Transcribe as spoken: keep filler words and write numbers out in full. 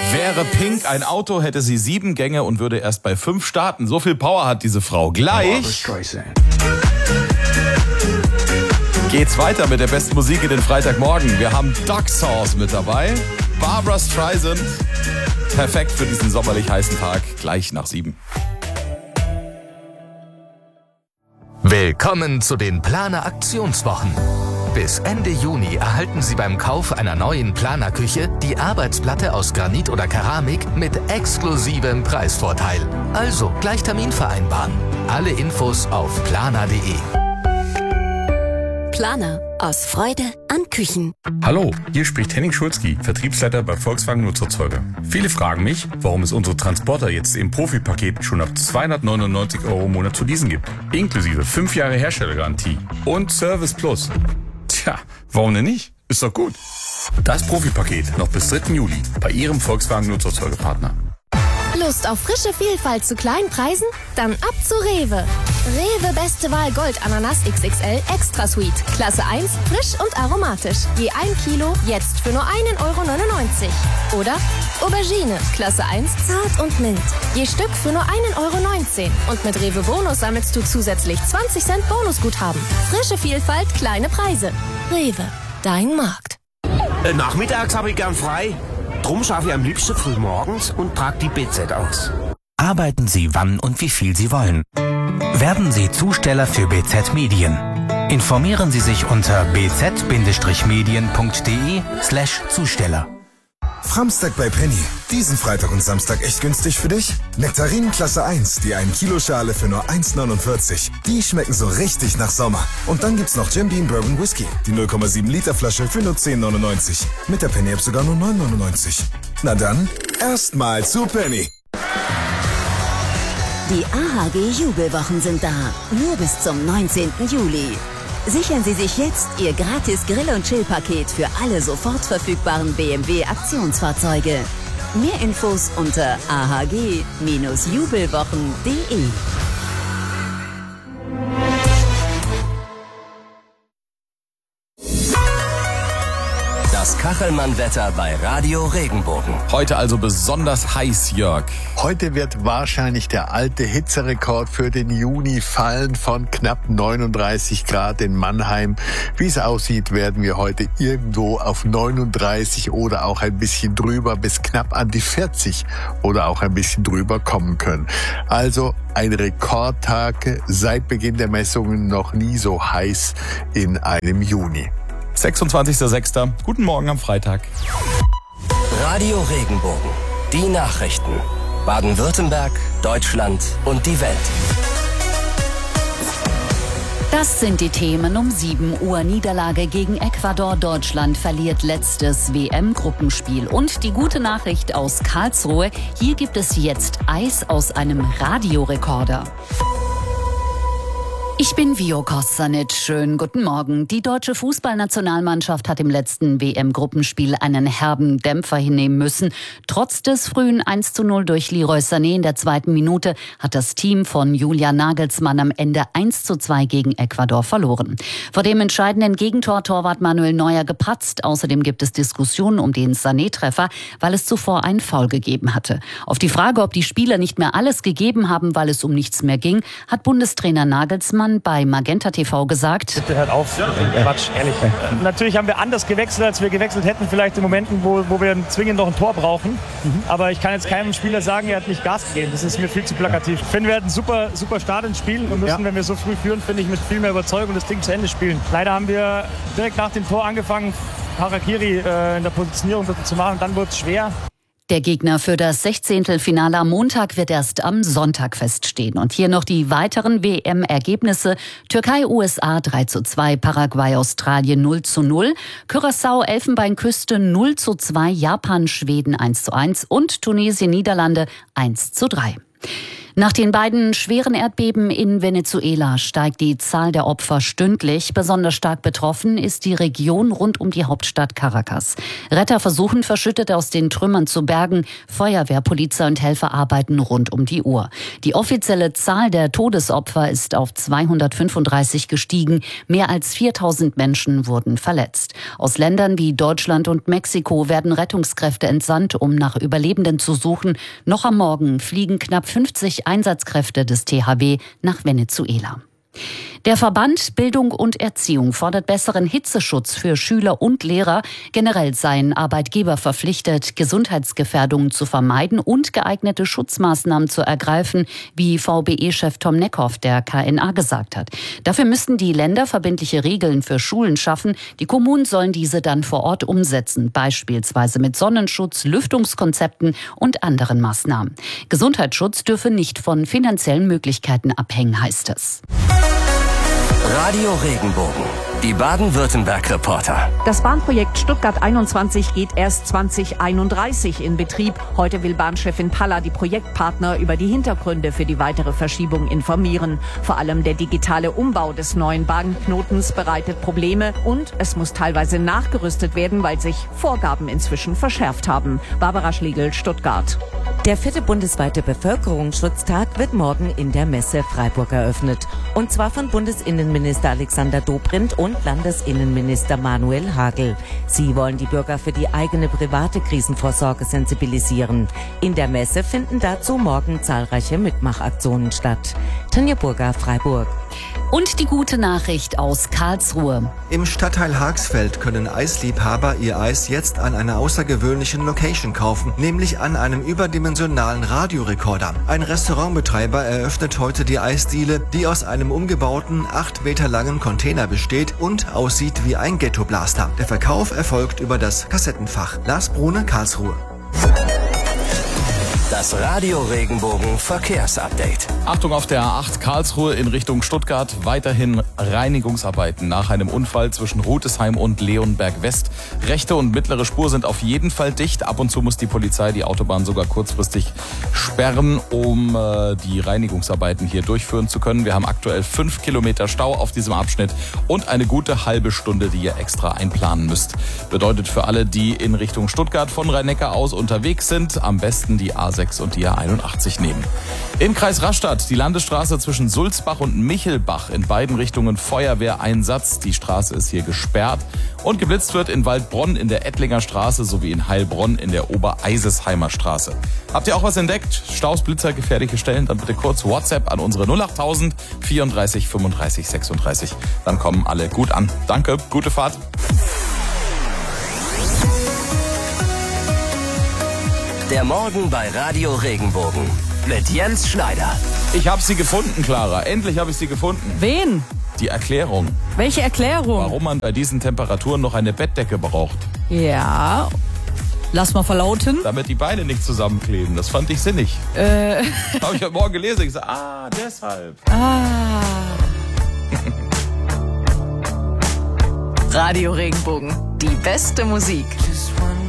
Wäre Pink ein Auto, hätte sie sieben Gänge und würde erst bei fünf starten. So viel Power hat diese Frau. Gleich geht's weiter mit der besten Musik in den Freitagmorgen. Wir haben Duck Sauce mit dabei. Barbra Streisand. Perfekt für diesen sommerlich heißen Tag. Gleich nach sieben. Willkommen zu den Planer Aktionswochen. Bis Ende Juni erhalten Sie beim Kauf einer neuen Planer-Küche die Arbeitsplatte aus Granit oder Keramik mit exklusivem Preisvorteil. Also gleich Termin vereinbaren. Alle Infos auf planer punkt de. Planer. Aus Freude an Küchen. Hallo, hier spricht Henning Schulzki, Vertriebsleiter bei Volkswagen Nutzerzeuger. Viele fragen mich, warum es unsere Transporter jetzt im Profi-Paket schon ab zweihundertneunundneunzig Euro im Monat zu leasen gibt. Inklusive fünf Jahre Herstellergarantie und Service Plus. Tja, warum denn nicht? Ist doch gut. Das Profi-Paket noch bis dritten Juli bei Ihrem Volkswagen Nutzerzeugerpartner. Lust auf frische Vielfalt zu kleinen Preisen? Dann ab zu Rewe. Rewe Beste Wahl Gold Ananas X X L Extra Sweet. Klasse eins, frisch und aromatisch. Je ein Kilo, jetzt für nur einen Euro neunundneunzig. Oder Aubergine, Klasse eins, zart und mild. Je Stück für nur einen Euro neunzehn. Und mit Rewe Bonus sammelst du zusätzlich zwanzig Cent Bonusguthaben. Frische Vielfalt, kleine Preise. Rewe, dein Markt. Äh, nachmittags habe ich gern frei. Drum schaffe ich am liebsten früh morgens und trage die B Z aus. Arbeiten Sie wann und wie viel Sie wollen. Werden Sie Zusteller für B Z Medien. Informieren Sie sich unter b z medien punkt de slash Zusteller. Framstag bei Penny. Diesen Freitag und Samstag echt günstig für dich? Nektarinen Klasse eins, die ein Kilo Schale für nur eins neunundvierzig. Die schmecken so richtig nach Sommer. Und dann gibt's noch Jim Beam Bourbon Whisky, die null Komma sieben Liter Flasche für nur zehn neunundneunzig. Mit der Penny App sogar nur neun neunundneunzig. Na dann, erstmal zu Penny. Die A H G-Jubelwochen sind da. Nur bis zum neunzehnten Juli. Sichern Sie sich jetzt Ihr gratis Grill- und Chill-Paket für alle sofort verfügbaren B M W-Aktionsfahrzeuge. Mehr Infos unter a h g jubelwochen punkt de. Das Kachelmann-Wetter bei Radio Regenbogen. Heute also besonders heiß, Jörg. Heute wird wahrscheinlich der alte Hitzerekord für den Juni fallen von knapp neununddreißig Grad in Mannheim. Wie es aussieht, werden wir heute irgendwo auf neununddreißig oder auch ein bisschen drüber bis knapp an die vierzig oder auch ein bisschen drüber kommen können. Also ein Rekordtag, seit Beginn der Messungen noch nie so heiß in einem Juni. sechsundzwanzigster sechster Guten Morgen am Freitag. Radio Regenbogen. Die Nachrichten. Baden-Württemberg, Deutschland und die Welt. Das sind die Themen um sieben Uhr. Niederlage gegen Ecuador. Deutschland verliert letztes W M-Gruppenspiel. Und die gute Nachricht aus Karlsruhe. Hier gibt es jetzt Eis aus einem Radiorekorder. Ich bin Vio Kostanic. Schönen guten Morgen. Die deutsche Fußballnationalmannschaft hat im letzten W M-Gruppenspiel einen herben Dämpfer hinnehmen müssen. Trotz des frühen eins zu null durch Leroy Sané in der zweiten Minute hat das Team von Julian Nagelsmann am Ende eins zu zwei gegen Ecuador verloren. Vor dem entscheidenden Gegentor Torwart Manuel Neuer gepatzt. Außerdem gibt es Diskussionen um den Sané-Treffer, weil es zuvor einen Foul gegeben hatte. Auf die Frage, ob die Spieler nicht mehr alles gegeben haben, weil es um nichts mehr ging, hat Bundestrainer Nagelsmann bei Magenta T V gesagt. Bitte hört auf, Quatsch, ehrlich. Natürlich haben wir anders gewechselt, als wir gewechselt hätten, vielleicht in Momenten, wo, wo wir zwingend noch ein Tor brauchen. Mhm. Aber ich kann jetzt keinem Spieler sagen, er hat nicht Gas gegeben. Das ist mir viel zu plakativ. Ich finde, wir hatten super, super Start ins Spiel und müssen, ja. wenn wir so früh führen, finde ich, mit viel mehr Überzeugung das Ding zu Ende spielen. Leider haben wir direkt nach dem Tor angefangen, Harakiri äh, in der Positionierung zu machen. Dann wurde es schwer. Der Gegner für das Sechzehntelfinale am Montag wird erst am Sonntag feststehen. Und hier noch die weiteren W M-Ergebnisse. Türkei U S A drei zu zwei, Paraguay Australien null zu null, Curaçao Elfenbeinküste null zu zwei, Japan Schweden eins zu eins und Tunesien Niederlande eins zu drei. Nach den beiden schweren Erdbeben in Venezuela steigt die Zahl der Opfer stündlich. Besonders stark betroffen ist die Region rund um die Hauptstadt Caracas. Retter versuchen, Verschüttete aus den Trümmern zu bergen. Feuerwehr, Polizei und Helfer arbeiten rund um die Uhr. Die offizielle Zahl der Todesopfer ist auf zweihundertfünfunddreißig gestiegen. Mehr als viertausend Menschen wurden verletzt. Aus Ländern wie Deutschland und Mexiko werden Rettungskräfte entsandt, um nach Überlebenden zu suchen. Noch am Morgen fliegen knapp fünfzig Einsatzkräfte des T H W nach Venezuela. Der Verband Bildung und Erziehung fordert besseren Hitzeschutz für Schüler und Lehrer. Generell seien Arbeitgeber verpflichtet, Gesundheitsgefährdungen zu vermeiden und geeignete Schutzmaßnahmen zu ergreifen, wie V B E-Chef Tom Neckhoff der K N A gesagt hat. Dafür müssten die Länder verbindliche Regeln für Schulen schaffen. Die Kommunen sollen diese dann vor Ort umsetzen, beispielsweise mit Sonnenschutz, Lüftungskonzepten und anderen Maßnahmen. Gesundheitsschutz dürfe nicht von finanziellen Möglichkeiten abhängen, heißt es. Radio Regenbogen, die Baden-Württemberg-Reporter. Das Bahnprojekt Stuttgart einundzwanzig geht erst zwanzig einunddreißig in Betrieb. Heute will Bahnchefin Palla die Projektpartner über die Hintergründe für die weitere Verschiebung informieren. Vor allem der digitale Umbau des neuen Bahnknotens bereitet Probleme und es muss teilweise nachgerüstet werden, weil sich Vorgaben inzwischen verschärft haben. Barbara Schlegel, Stuttgart. Der vierte bundesweite Bevölkerungsschutztag wird morgen in der Messe Freiburg eröffnet. Und zwar von Bundesinnenminister Alexander Dobrindt und Landesinnenminister Manuel Hagel. Sie wollen die Bürger für die eigene private Krisenvorsorge sensibilisieren. In der Messe finden dazu morgen zahlreiche Mitmachaktionen statt. Tanja Burger, Freiburg. Und die gute Nachricht aus Karlsruhe. Im Stadtteil Haagsfeld können Eisliebhaber ihr Eis jetzt an einer außergewöhnlichen Location kaufen, nämlich an einem überdimensionalen Radiorekorder. Ein Restaurantbetreiber eröffnet heute die Eisdiele, die aus einem umgebauten, acht Meter langen Container besteht und aussieht wie ein Ghetto-Blaster. Der Verkauf erfolgt über das Kassettenfach. Lars Brune, Karlsruhe. Das Radio Regenbogen Verkehrsupdate. Achtung auf der A acht Karlsruhe in Richtung Stuttgart. Weiterhin Reinigungsarbeiten nach einem Unfall zwischen Rutesheim und Leonberg West. Rechte und mittlere Spur sind auf jeden Fall dicht. Ab und zu muss die Polizei die Autobahn sogar kurzfristig sperren, um äh, die Reinigungsarbeiten hier durchführen zu können. Wir haben aktuell fünf Kilometer Stau auf diesem Abschnitt und eine gute halbe Stunde, die ihr extra einplanen müsst. Bedeutet für alle, die in Richtung Stuttgart von Rhein-Neckar aus unterwegs sind, am besten die A sechs und die A einundachtzig nehmen. Im Kreis Rastatt die Landesstraße zwischen Sulzbach und Michelbach, in beiden Richtungen Feuerwehreinsatz. Die Straße ist hier gesperrt und geblitzt wird in Waldbronn in der Ettlinger Straße sowie in Heilbronn in der Obereisheimer Straße. Habt ihr auch was entdeckt? Staus, Blitzer, gefährliche Stellen? Dann bitte kurz WhatsApp an unsere null acht null null vierunddreißig fünfunddreißig sechsunddreißig. Dann kommen alle gut an. Danke, gute Fahrt. Der Morgen bei Radio Regenbogen mit Jens Schneider. Ich habe sie gefunden, Clara. Endlich habe ich sie gefunden. Wen? Die Erklärung. Welche Erklärung? Warum man bei diesen Temperaturen noch eine Bettdecke braucht. Ja, lass mal verlauten. Damit die Beine nicht zusammenkleben. Das fand ich sinnig. Äh. Habe ich heute Morgen gelesen. Ich sage, ah, deshalb. Ah. Radio Regenbogen, die beste Musik.